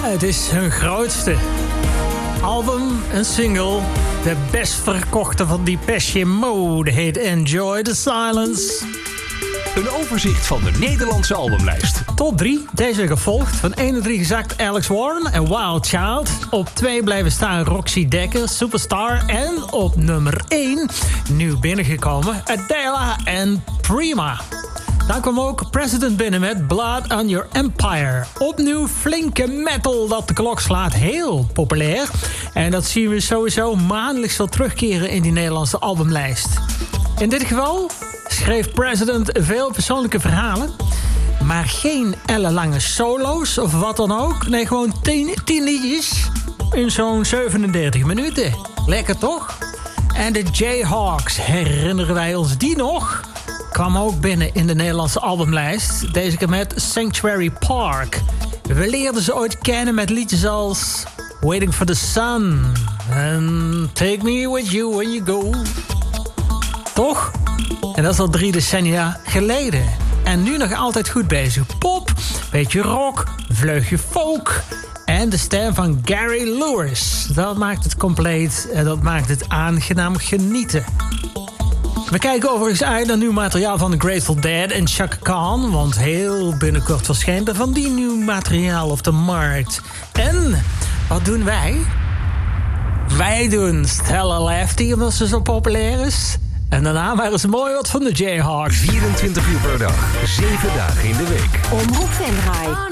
het is hun grootste album, een single. De best verkochte van Depeche Mode heet Enjoy the Silence. Een overzicht van de Nederlandse albumlijst. Top 3, deze week gevolgd. Van 1 naar 3 gezakt Alex Warren en Wild Child. Op 2 blijven staan Roxy Dekker, Superstar. En op nummer 1, nieuw binnengekomen, Adele en Prima. Dan kwam ook President binnen met Blood on Your Empire. Opnieuw flinke metal dat de klok slaat. Heel populair. En dat zien we sowieso maandelijks wel terugkeren in die Nederlandse albumlijst. In dit geval schreef President veel persoonlijke verhalen. Maar geen ellenlange solo's of wat dan ook. Nee, gewoon 10 liedjes in zo'n 37 minuten. Lekker toch? En de Jayhawks, herinneren wij ons die nog? Kwam ook binnen in de Nederlandse albumlijst. Deze keer met Sanctuary Park. We leerden ze ooit kennen met liedjes als Waiting for the Sun en Take Me With You When You Go. Toch? En dat is al 3 decennia geleden. En nu nog altijd goed bezig. Pop, beetje rock, vleugje folk en de stem van Gary Lewis. Dat maakt het compleet en dat maakt het aangenaam genieten. We kijken overigens uit naar nieuw materiaal van The Grateful Dead en Chaka Khan. Want heel binnenkort verschijnt er van die nieuw materiaal op de markt. En wat doen wij? Wij doen Stella Lefty, omdat ze zo populair is. En daarna waren ze mooi wat van de Jayhawks. 24 uur per dag, 7 dagen in de week. Omroep Venray.